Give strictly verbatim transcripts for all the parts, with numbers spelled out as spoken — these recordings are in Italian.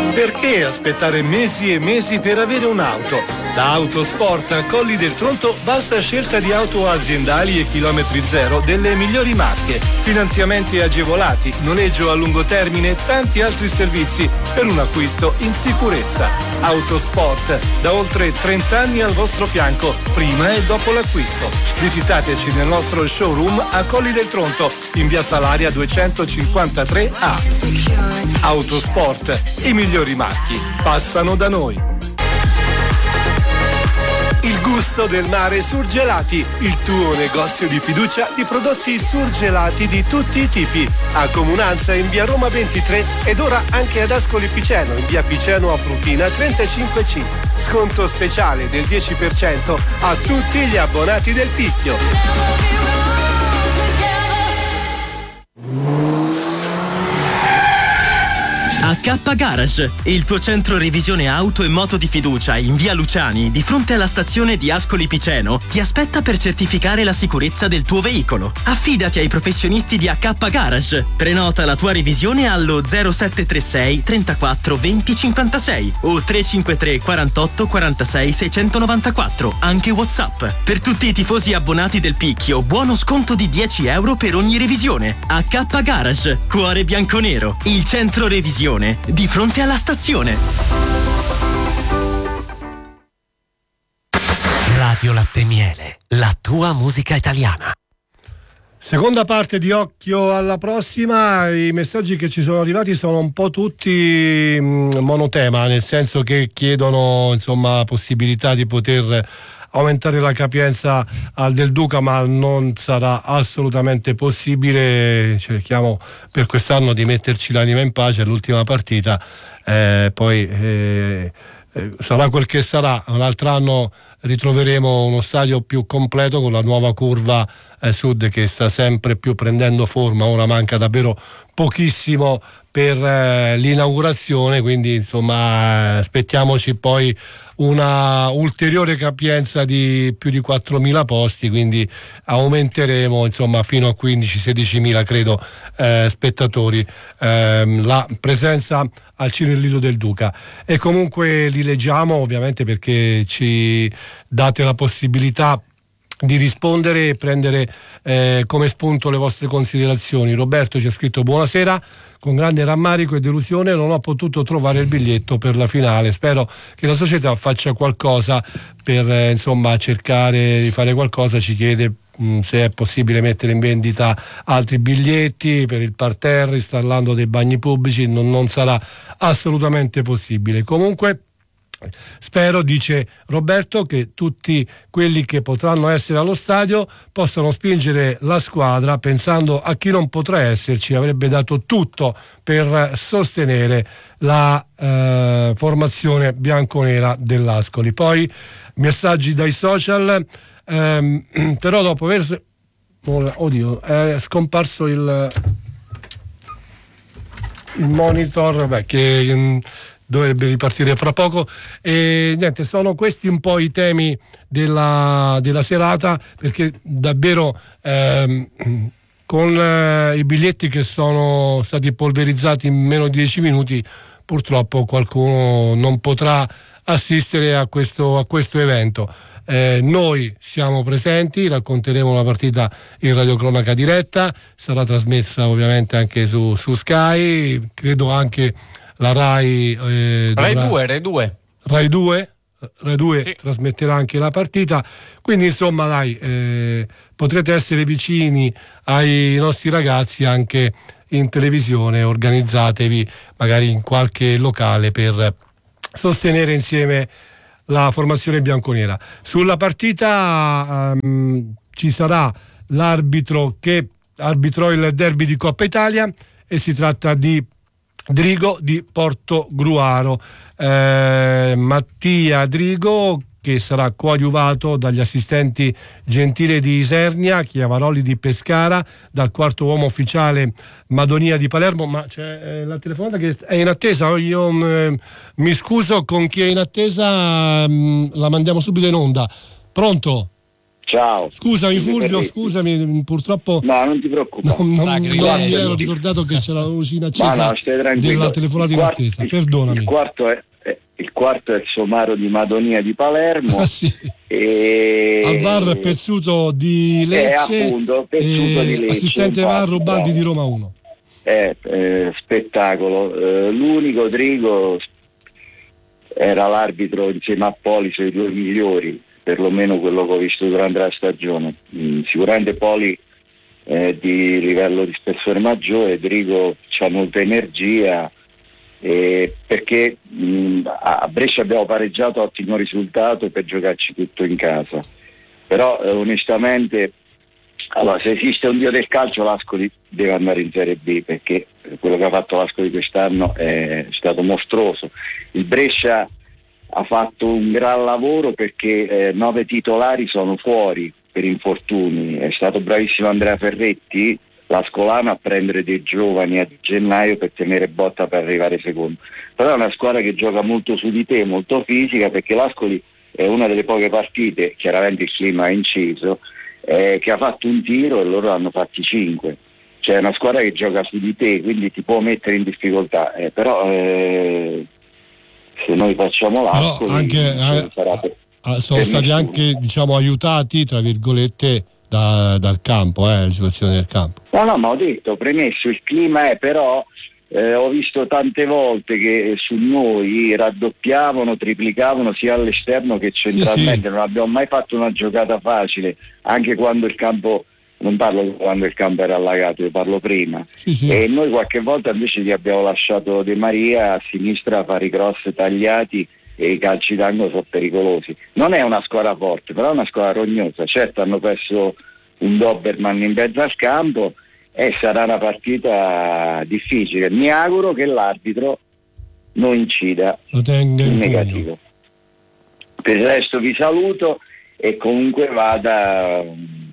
Perché aspettare mesi e mesi per avere un'auto? Da Autosport a Colli del Tronto basta scelta di auto aziendali e chilometri zero delle migliori marche, finanziamenti agevolati, noleggio a lungo termine e tanti altri servizi per un acquisto in sicurezza. Autosport, da oltre trenta anni al vostro fianco, prima e dopo l'acquisto. Visitateci nel nostro showroom a Colli del Tronto, in via Salaria duecentocinquantatré A. Autosport, i migliori marchi passano da noi. Il gusto del mare Surgelati, il tuo negozio di fiducia di prodotti surgelati di tutti i tipi. A Comunanza in via Roma ventitré ed ora anche ad Ascoli Piceno in via Piceno a Frutina trentacinque C. Sconto speciale del dieci per cento a tutti gli abbonati del Picchio. A K Garage, il tuo centro revisione auto e moto di fiducia in via Luciani, di fronte alla stazione di Ascoli Piceno, ti aspetta per certificare la sicurezza del tuo veicolo. Affidati ai professionisti di A K Garage. Prenota la tua revisione allo zero sette tre sei trentaquattro venti cinquantasei o tre cinque tre quarantotto quarantasei seicentonovantaquattro, anche WhatsApp. Per tutti i tifosi abbonati del Picchio, buono sconto di dieci euro per ogni revisione. A K Garage, cuore bianconero, il centro revisione di fronte alla stazione. Radio Latte Miele, la tua musica italiana. Seconda parte di Occhio alla prossima. I messaggi che ci sono arrivati sono un po' tutti monotema, nel senso che chiedono insomma possibilità di poter aumentare la capienza al Del Duca, ma non sarà assolutamente possibile. Cerchiamo per quest'anno di metterci l'anima in pace. L'ultima partita eh, poi eh, eh, sarà quel che sarà. Un altro anno ritroveremo uno stadio più completo con la nuova curva eh, sud che sta sempre più prendendo forma. Ora manca davvero pochissimo per eh, l'inaugurazione, quindi insomma aspettiamoci poi una ulteriore capienza di più di quattromila posti, quindi aumenteremo insomma fino a quindici sedicimila credo eh, spettatori eh, la presenza al Cinellino del Duca. E comunque li leggiamo ovviamente perché ci date la possibilità di rispondere e prendere eh, come spunto le vostre considerazioni. Roberto ci ha scritto: buonasera, con grande rammarico e delusione non ho potuto trovare il biglietto per la finale, spero che la società faccia qualcosa per eh, insomma cercare di fare qualcosa. Ci chiede mh, se è possibile mettere in vendita altri biglietti per il parterre, installando dei bagni pubblici. Non, non sarà assolutamente possibile. Comunque spero, dice Roberto, che tutti quelli che potranno essere allo stadio possano spingere la squadra, pensando a chi non potrà esserci. Avrebbe dato tutto per sostenere la eh, formazione bianconera dell'Ascoli. Poi messaggi dai social, ehm, però dopo aver oddio è scomparso il il monitor, beh, che mh, dovrebbe ripartire fra poco. E niente, sono questi un po' i temi della, della serata, perché davvero ehm, con eh, i biglietti che sono stati polverizzati in meno di dieci minuti purtroppo qualcuno non potrà assistere a questo, a questo evento. Eh, noi siamo presenti, racconteremo la partita in radiocronaca diretta, sarà trasmessa ovviamente anche su, su Sky, credo anche la Rai eh, Rai dovrà... due, Rai due. Rai due? Rai due sì. Trasmetterà anche la partita, quindi insomma dai, eh, potrete essere vicini ai nostri ragazzi anche in televisione. Organizzatevi magari in qualche locale per sostenere insieme la formazione bianconera. Sulla partita um, ci sarà l'arbitro che arbitrò il derby di Coppa Italia e si tratta di Drigo di Portogruaro, eh, Mattia Drigo, che sarà coadiuvato dagli assistenti Gentile di Isernia, Chiavaroli di Pescara, dal quarto uomo ufficiale Madonia di Palermo. Ma c'è eh, la telefonata che è in attesa, io mh, mi scuso con chi è in attesa, mh, la mandiamo subito in onda. Pronto? Ciao. Scusami Fulvio, scusami, purtroppo no, non ti preoccupare. Non, non, non mi ero ricordato che c'era la lucina accesa no, della telefonata in attesa. Perdonami. Il quarto è, è il quarto è il somaro di Madonia di Palermo. Ah, sì. E al V A R Pezzuto di Lecce, eh, appunto, Pezzuto di Lecce, assistente V A R Rubaldi di Roma uno. Eh, eh, spettacolo. Eh, l'unico Drigo era l'arbitro insieme a Poli, i due migliori, perlomeno quello che ho visto durante la stagione. Mm, sicuramente Poli è di livello di spessore maggiore, Drigo c'ha molta energia, eh, perché mh, a Brescia abbiamo pareggiato, ottimo risultato per giocarci tutto in casa, però eh, onestamente allora, se esiste un dio del calcio l'Ascoli deve andare in Serie B, perché quello che ha fatto l'Ascoli quest'anno è stato mostruoso. Il Brescia ha fatto un gran lavoro perché eh, nove titolari sono fuori per infortuni, è stato bravissimo Andrea Ferretti, l'Ascolano, a prendere dei giovani a gennaio per tenere botta per arrivare secondo, però è una squadra che gioca molto su di te, molto fisica, perché l'Ascoli è una delle poche partite, chiaramente il clima è inciso, eh, che ha fatto un tiro e loro hanno fatti cinque, cioè è una squadra che gioca su di te, quindi ti può mettere in difficoltà, eh, però eh, se noi facciamo l'Ascoli anche, eh, sarà per, sono per stati nessuno. Anche diciamo aiutati tra virgolette da, dal campo, eh, la situazione del campo. No no, ma ho detto, premesso, il clima è, però eh, ho visto tante volte che su noi raddoppiavano, triplicavano sia all'esterno che centralmente, sì, sì. Non abbiamo mai fatto una giocata facile, anche quando il campo, non parlo quando il campo era allagato, io parlo prima, sì, sì. E noi qualche volta invece gli abbiamo lasciato De Maria a sinistra a fare i cross tagliati e i calci d'angolo sono pericolosi. Non è una squadra forte, però è una squadra rognosa. Certo, hanno perso un Doberman in mezzo al campo e sarà una partita difficile. Mi auguro che l'arbitro non incida in negativo. Per il resto vi saluto e comunque vada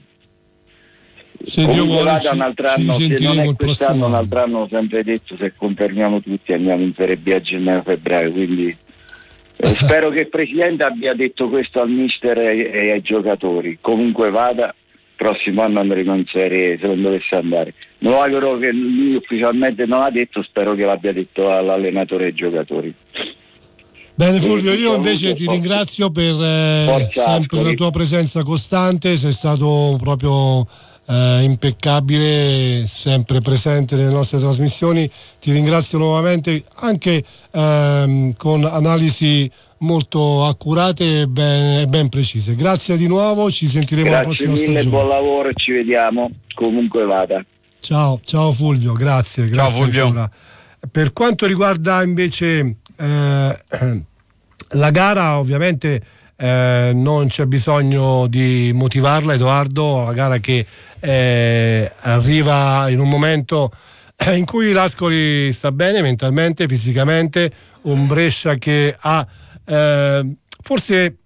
se Dio vuole vada un altro anno, se non è quest'anno un altro anno, ho sempre detto, se confermiamo tutti andiamo in Serie B a gennaio-febbraio, quindi eh, spero che il Presidente abbia detto questo al mister e, e ai giocatori. Comunque vada, prossimo anno andremo in Serie se non dovesse andare. Me lo auguro che lui ufficialmente non l'ha detto, spero che l'abbia detto all'allenatore e ai giocatori. Bene Fulvio, io invece ti ringrazio per eh, sempre la tua presenza costante, sei stato proprio eh, impeccabile, sempre presente nelle nostre trasmissioni, ti ringrazio nuovamente anche ehm, con analisi molto accurate e ben, ben precise. Grazie di nuovo, ci sentiremo grazie la prossima mille, stagione. Buon lavoro e ci vediamo, comunque vada. Ciao, ciao Fulvio, grazie. Ciao grazie Fulvio. Ancora. Per quanto riguarda invece eh, la gara, ovviamente eh, non c'è bisogno di motivarla, Edoardo, la gara che eh, arriva in un momento in cui l'Ascoli sta bene mentalmente, fisicamente, un Brescia che ha eh, forse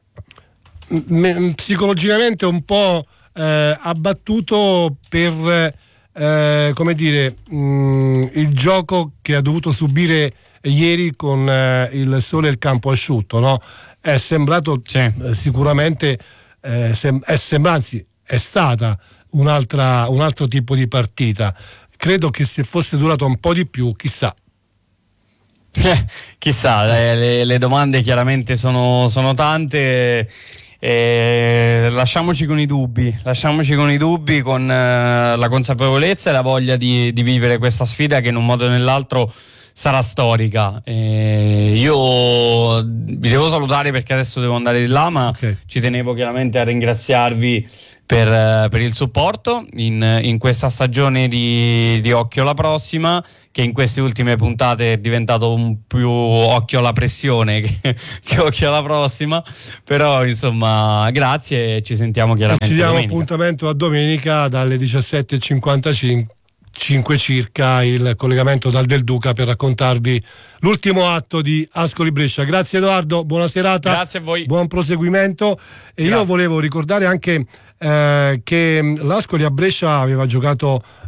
m- psicologicamente un po' eh, abbattuto per eh, come dire mh, il gioco che ha dovuto subire ieri con eh, il sole e il campo asciutto, no? È sembrato sì. eh, sicuramente eh, sem- è sembra, anzi è stata un'altra, un altro tipo di partita. Credo che se fosse durato un po' di più, chissà. Eh, chissà, le, le, le domande chiaramente sono, sono tante. Eh, lasciamoci con i dubbi, lasciamoci con i dubbi, con eh, la consapevolezza e la voglia di, di vivere questa sfida che in un modo o nell'altro sarà storica. Eh, io vi devo salutare perché adesso devo andare di là, ma okay. Ci tenevo chiaramente a ringraziarvi per, per il supporto in, in questa stagione di, di Occhio alla Prossima, che in queste ultime puntate è diventato un più occhio alla pressione che, che occhio alla prossima, però insomma grazie e ci sentiamo chiaramente e ci diamo domenica. Appuntamento a domenica dalle diciassette e cinquantacinque circa, il collegamento dal Del Duca per raccontarvi l'ultimo atto di Ascoli Brescia. Grazie Edoardo, buona serata. Grazie a voi. Buon proseguimento. E Grazie. Io volevo ricordare anche eh, che l'Ascoli a Brescia aveva giocato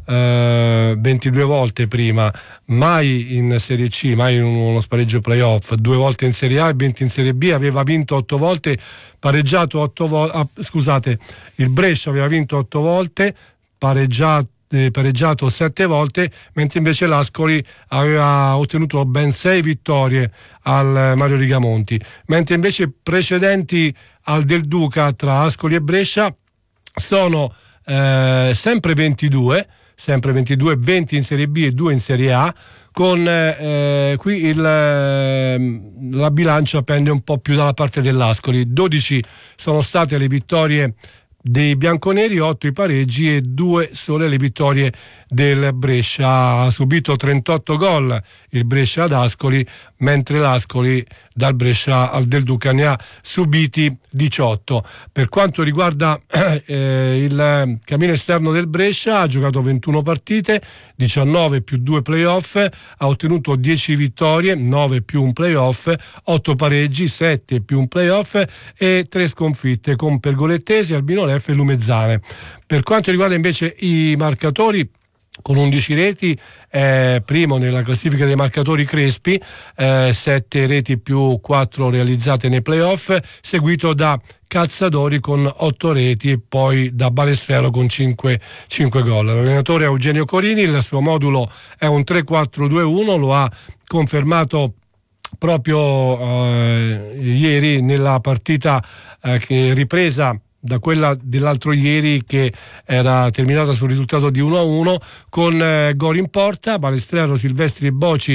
eh, ventidue volte prima, mai in Serie C, mai in uno spareggio playoff, due volte in Serie A e venti in Serie B, aveva vinto otto volte, pareggiato otto volte, ah, scusate, il Brescia aveva vinto otto volte, pareggiato pareggiato sette volte, mentre invece l'Ascoli aveva ottenuto ben sei vittorie al Mario Rigamonti, mentre invece precedenti al Del Duca tra Ascoli e Brescia sono eh, sempre ventidue, sempre ventidue, venti in Serie B e due in Serie A, con eh, qui il, eh, la bilancia pende un po' più dalla parte dell'Ascoli. dodici sono state le vittorie dei bianconeri, otto i pareggi e due sole le vittorie del Brescia. Ha subito trentotto gol il Brescia ad Ascoli, mentre l'Ascoli dal Brescia al Del Duca ne ha subiti diciotto. Per quanto riguarda eh, il cammino esterno del Brescia, ha giocato ventuno partite, diciannove più due playoff, ha ottenuto dieci vittorie, nove più un playoff, otto pareggi, sette più un playoff e tre sconfitte con Pergolettesi, Albino Leffe e Lumezzane. Per quanto riguarda invece i marcatori, con undici reti, eh, primo nella classifica dei marcatori Crespi, eh, sette reti più quattro realizzate nei playoff, seguito da Calzadori con otto reti e poi da Balestrero con cinque gol. L'allenatore è Eugenio Corini, il suo modulo è un tre quattro due uno, lo ha confermato proprio eh, ieri nella partita eh, che ripresa da quella dell'altro ieri, che era terminata sul risultato di uno a uno, con eh, gol in porta, Balestrero, Silvestri e Boci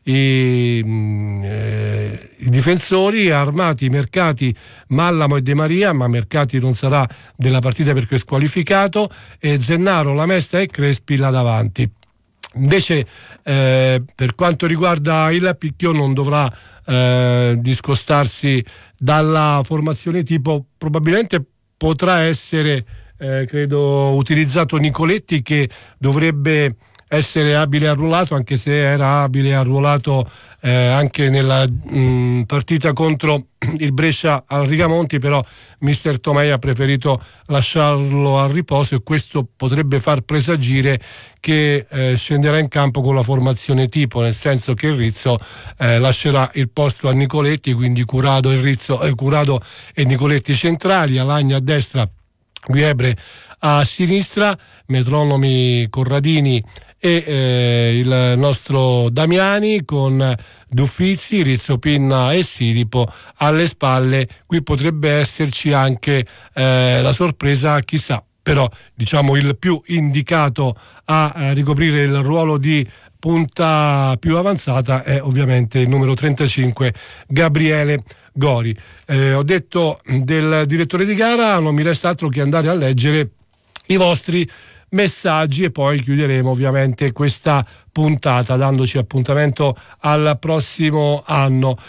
i, mh, eh, i difensori, armati Mercati, Mallamo e De Maria, ma Mercati non sarà della partita perché è squalificato, e Zennaro, Lamesta e Crespi là davanti. Invece eh, per quanto riguarda il Picchio non dovrà eh, discostarsi dalla formazione tipo, probabilmente potrà essere eh, credo utilizzato Nicoletti, che dovrebbe essere abile arruolato, anche se era abile arruolato eh, anche nella mh, partita contro il Brescia al Rigamonti, però mister Tomei ha preferito lasciarlo a riposo e questo potrebbe far presagire che eh, scenderà in campo con la formazione tipo, nel senso che il Rizzo eh, lascerà il posto a Nicoletti, quindi Curado e, Rizzo, eh, Curado e Nicoletti centrali, Alagna a destra, Guiebre a sinistra, metronomi Corradini e eh, il nostro Damiani, con Duffizzi, Rizzopinna e Siripo alle spalle. Qui potrebbe esserci anche eh, la sorpresa, chissà, però diciamo il più indicato a eh, ricoprire il ruolo di punta più avanzata è ovviamente il numero trentacinque Gabriele Gori. Eh, ho detto del direttore di gara, non mi resta altro che andare a leggere i vostri messaggi e poi chiuderemo ovviamente questa puntata dandoci appuntamento al prossimo anno.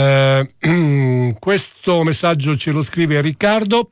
Eh, questo messaggio ce lo scrive Riccardo,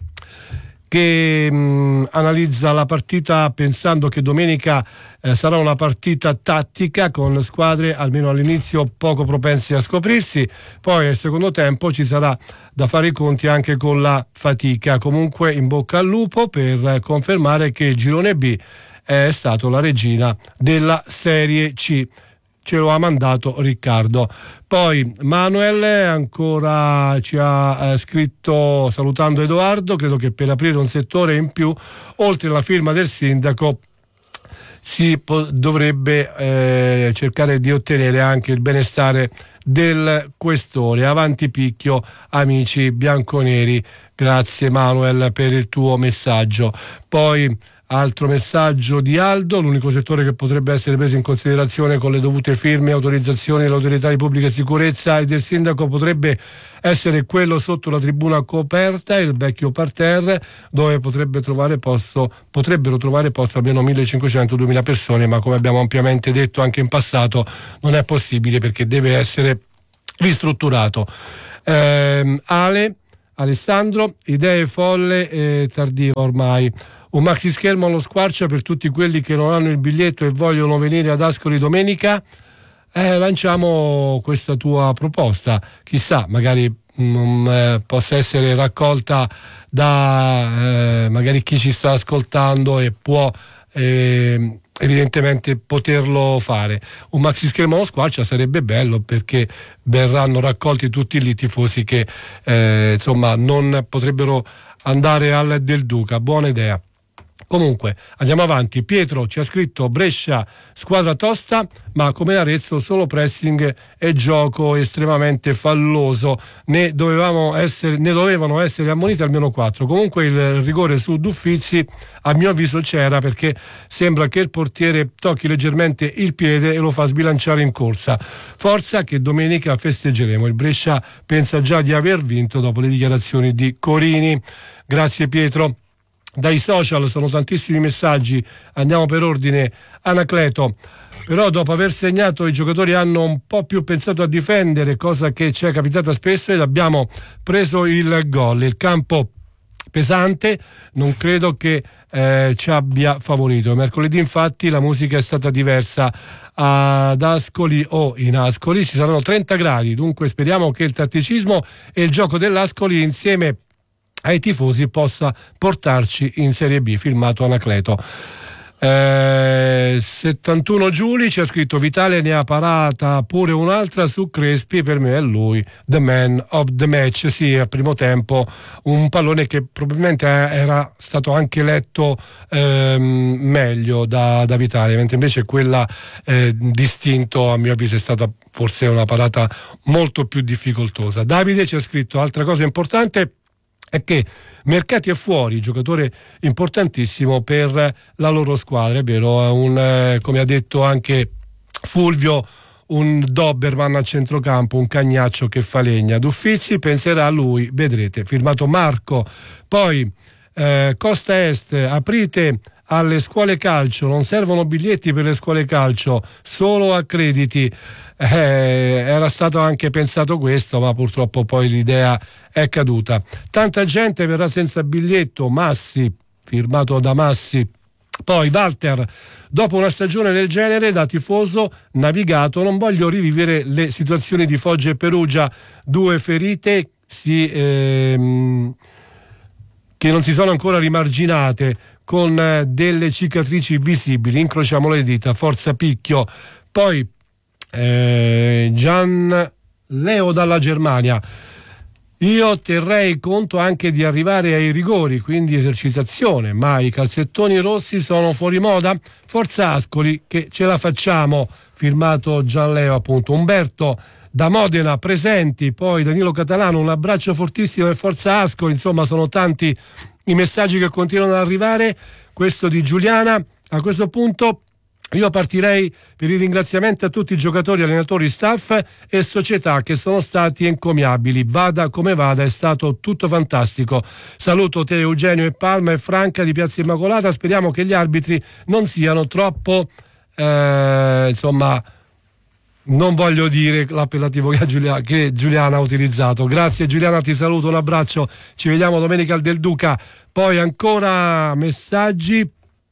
che mh, analizza la partita pensando che domenica eh, sarà una partita tattica con squadre almeno all'inizio poco propense a scoprirsi, poi al secondo tempo ci sarà da fare i conti anche con la fatica. Comunque in bocca al lupo per confermare che il girone B è stato la regina della Serie C. Ce lo ha mandato Riccardo. Poi Manuel ancora ci ha eh, scritto salutando Edoardo: credo che per aprire un settore in più, oltre alla firma del sindaco, si po- dovrebbe eh, cercare di ottenere anche il benestare del questore. Avanti Picchio, amici bianconeri. Grazie Manuel per il tuo messaggio. Poi altro messaggio di Aldo: l'unico settore che potrebbe essere preso in considerazione con le dovute firme e autorizzazioni delle autorità di pubblica sicurezza e del sindaco potrebbe essere quello sotto la tribuna coperta, il vecchio parterre, dove potrebbe trovare posto, potrebbero trovare posto almeno millecinquecento duemila persone, ma come abbiamo ampiamente detto anche in passato non è possibile perché deve essere ristrutturato. Eh, Ale, Alessandro, idee folle e tardiva ormai. Un maxi schermo allo Squarcia per tutti quelli che non hanno il biglietto e vogliono venire ad Ascoli domenica. Eh, lanciamo questa tua proposta. Chissà, magari mh, eh, possa essere raccolta da eh, magari chi ci sta ascoltando e può eh, evidentemente poterlo fare. Un maxi schermo allo Squarcia sarebbe bello, perché verranno raccolti tutti lì tifosi che eh, insomma non potrebbero andare al Del Duca. Buona idea. Comunque andiamo avanti. Pietro ci ha scritto: Brescia squadra tosta, ma come Arezzo solo pressing e gioco estremamente falloso, ne dovevamo essere ne dovevano essere ammoniti almeno quattro. Comunque il rigore su Duffizzi a mio avviso c'era, perché sembra che il portiere tocchi leggermente il piede e lo fa sbilanciare in corsa. Forza che domenica festeggeremo. Il Brescia pensa già di aver vinto dopo le dichiarazioni di Corini. Grazie Pietro. Dai social sono tantissimi messaggi, andiamo per ordine. Anacleto: però dopo aver segnato i giocatori hanno un po' più pensato a difendere, cosa che ci è capitata spesso, ed abbiamo preso il gol. Il campo pesante non credo che eh, ci abbia favorito. Mercoledì infatti la musica è stata diversa ad Ascoli o in Ascoli, ci saranno trenta gradi, dunque speriamo che il tatticismo e il gioco dell'Ascoli insieme ai tifosi possa portarci in Serie B. Firmato Anacleto. eh, settantuno Giuli ci ha scritto: Vitale ne ha parata pure un'altra su Crespi, per me è lui the man of the match. Sì, al primo tempo un pallone che probabilmente era stato anche letto ehm, meglio da, da Vitale, mentre invece quella eh, distinto a mio avviso è stata forse una parata molto più difficoltosa. Davide ci ha scritto: altra cosa importante è che Mercati è fuori, giocatore importantissimo per la loro squadra, è vero, un, eh, come ha detto anche Fulvio, un Doberman a centrocampo, un cagnaccio che fa legna. Duffizzi penserà a lui, vedrete. Firmato Marco. Poi eh, Costa Est: aprite alle scuole calcio, non servono biglietti per le scuole calcio, solo accrediti. Eh, era stato anche pensato questo, ma purtroppo poi l'idea è caduta. Tanta gente verrà senza biglietto. Massi, firmato da Massi. Poi Walter: dopo una stagione del genere da tifoso navigato non voglio rivivere le situazioni di Foggia e Perugia, due ferite si, ehm, che non si sono ancora rimarginate, con eh, delle cicatrici visibili. Incrociamo le dita, forza Picchio. Poi eh, Gian Leo dalla Germania: io terrei conto anche di arrivare ai rigori, quindi esercitazione, ma i calzettoni rossi sono fuori moda. Forza Ascoli che ce la facciamo. Firmato Gian Leo appunto. Umberto da Modena: presenti. Poi Danilo Catalano: un abbraccio fortissimo e forza Ascoli. Insomma, sono tanti i messaggi che continuano ad arrivare. Questo di Giuliana. A questo punto io partirei per i ringraziamenti a tutti i giocatori, allenatori, staff e società che sono stati encomiabili. Vada come vada, è stato tutto fantastico. Saluto te, Eugenio e Palma e Franca di Piazza Immacolata. Speriamo che gli arbitri non siano troppo eh, insomma, non voglio dire l'appellativo che Giuliana, che Giuliana ha utilizzato. Grazie Giuliana, ti saluto, un abbraccio, ci vediamo domenica al Del Duca. Poi ancora messaggi.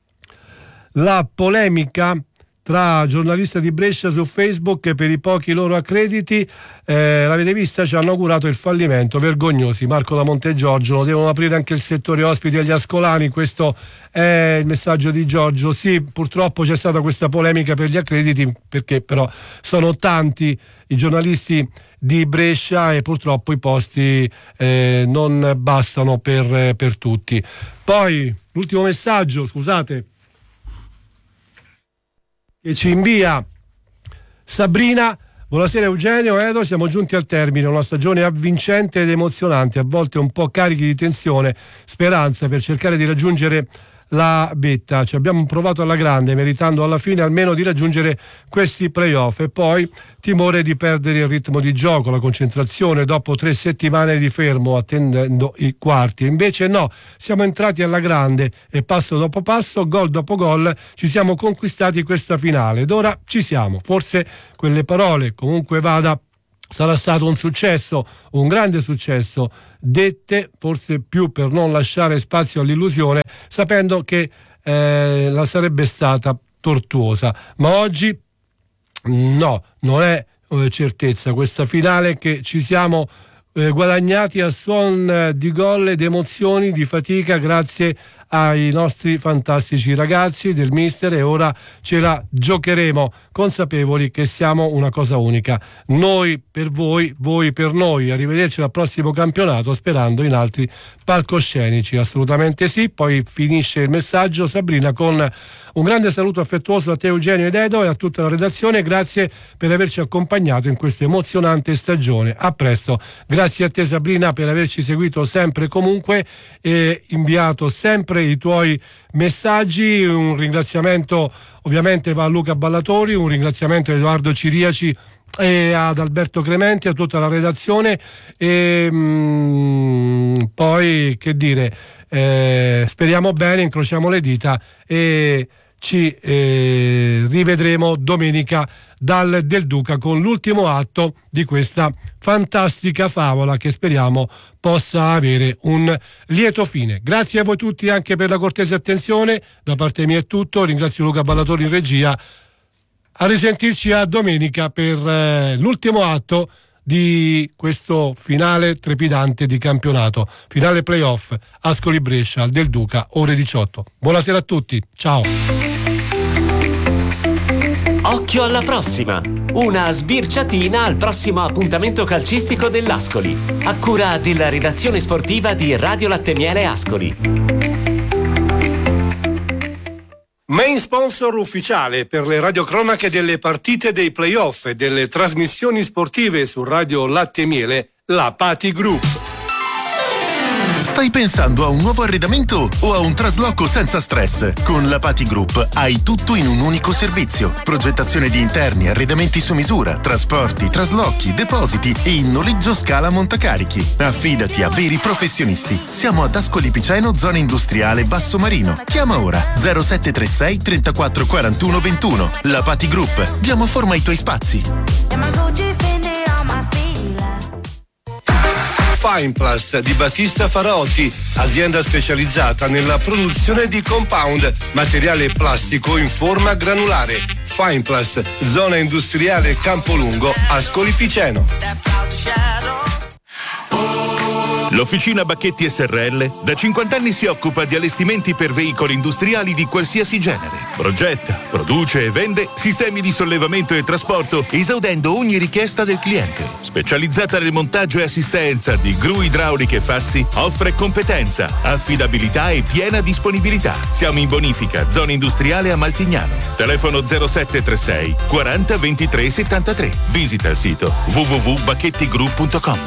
La polemica tra giornalisti di Brescia su Facebook per i pochi loro accrediti, eh, l'avete vista? Ci hanno augurato il fallimento, vergognosi. Marco da Montegiorgio: lo devono aprire anche il settore ospiti agli ascolani. Questo è il messaggio di Giorgio. Sì, purtroppo c'è stata questa polemica per gli accrediti, perché però sono tanti i giornalisti di Brescia e purtroppo i posti eh, non bastano per, per tutti. Poi l'ultimo messaggio, scusate, che ci invia Sabrina: buonasera Eugenio, Edo, siamo giunti al termine, una stagione avvincente ed emozionante, a volte un po' carichi di tensione, speranza per cercare di raggiungere la vetta. Ci abbiamo provato alla grande, meritando alla fine almeno di raggiungere questi playoff, e poi timore di perdere il ritmo di gioco, la concentrazione dopo tre settimane di fermo attendendo i quarti. Invece no, siamo entrati alla grande e passo dopo passo, gol dopo gol, ci siamo conquistati questa finale ed ora ci siamo. Forse quelle parole, comunque vada, sarà stato un successo, un grande successo, dette forse più per non lasciare spazio all'illusione, sapendo che eh, la sarebbe stata tortuosa. Ma oggi no, non è eh, certezza questa finale, che ci siamo eh, guadagnati a suon di gol ed emozioni, di fatica, grazie ai nostri fantastici ragazzi del mister, e ora ce la giocheremo consapevoli che siamo una cosa unica, noi per voi, voi per noi. Arrivederci al prossimo campionato, sperando in altri palcoscenici, assolutamente sì. Poi finisce il messaggio Sabrina con un grande saluto affettuoso a te Eugenio ed Edo e a tutta la redazione, grazie per averci accompagnato in questa emozionante stagione. A presto. Grazie a te Sabrina per averci seguito sempre e comunque e inviato sempre i tuoi messaggi. Un ringraziamento ovviamente va a Luca Ballatori, un ringraziamento a Edoardo Ciriaci e ad Alberto Clementi, a tutta la redazione e mm, poi che dire, eh, speriamo bene, incrociamo le dita e ci eh, rivedremo domenica dal Del Duca con l'ultimo atto di questa fantastica favola che speriamo possa avere un lieto fine. Grazie a voi tutti anche per la cortese attenzione, da parte mia è tutto, ringrazio Luca Ballatori in regia. A risentirci a domenica per eh, l'ultimo atto di questo finale trepidante di campionato, finale playoff Ascoli Brescia al Del Duca, ore diciotto. Buonasera a tutti, ciao. Occhio alla prossima, una sbirciatina al prossimo appuntamento calcistico dell'Ascoli, a cura della redazione sportiva di Radio Latte Miele Ascoli. Main sponsor ufficiale per le radiocronache delle partite dei playoff e delle trasmissioni sportive su Radio Latte e Miele, la Pati Group. Stai pensando a un nuovo arredamento o a un trasloco senza stress? Con la Pati Group hai tutto in un unico servizio. Progettazione di interni, arredamenti su misura, trasporti, traslochi, depositi e in noleggio scala montacarichi. Affidati a veri professionisti. Siamo ad Ascoli Piceno, zona industriale Basso Marino. Chiama ora zero sette tre sei trentaquattro quarantuno ventuno. La Pati Group. Diamo forma ai tuoi spazi. Fineplast di Battista Faraotti, azienda specializzata nella produzione di compound, materiale plastico in forma granulare. Fineplast, zona industriale Campolungo, Ascoli Piceno. L'Officina Bacchetti S R L da cinquanta anni si occupa di allestimenti per veicoli industriali di qualsiasi genere. Progetta, produce e vende sistemi di sollevamento e trasporto, esaudendo ogni richiesta del cliente. Specializzata nel montaggio e assistenza di gru idrauliche e fassi, offre competenza, affidabilità e piena disponibilità. Siamo in bonifica, zona industriale a Maltignano. Telefono zero sette tre sei quaranta ventitré settantatré. Visita il sito w w w punto bacchettigroup punto com.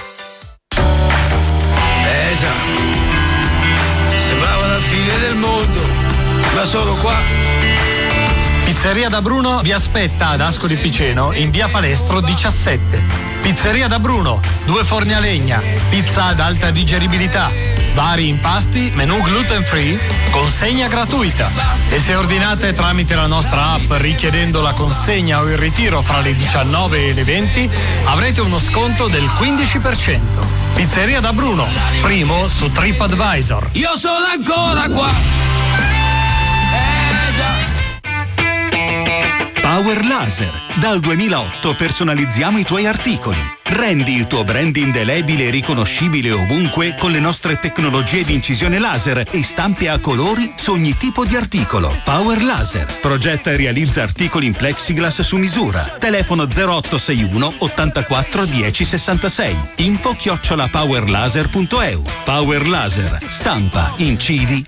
Eh già, sembrava la fine del mondo, ma sono qua. Pizzeria da Bruno vi aspetta ad Ascoli Piceno in via Palestro diciassette. Pizzeria da Bruno, due forni a legna, pizza ad alta digeribilità, vari impasti, menù gluten free, consegna gratuita. E se ordinate tramite la nostra app richiedendo la consegna o il ritiro fra le diciannove e le venti, avrete uno sconto del quindici per cento. Pizzeria da Bruno, primo su TripAdvisor. Io sono ancora qua. Power Laser. Dal duemilaotto personalizziamo i tuoi articoli. Rendi il tuo brand indelebile e riconoscibile ovunque con le nostre tecnologie di incisione laser e stampe a colori su ogni tipo di articolo. Power Laser. Progetta e realizza articoli in plexiglass su misura. Telefono zero otto sei uno ottantaquattro dieci sessantasei. Info chiocciola powerlaser punto e u. Power Laser. Stampa, incidi,